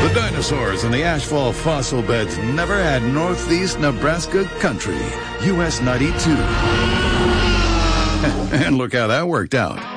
The dinosaurs and the ashfall fossil beds never had northeast Nebraska country. US 92. And look how that worked out.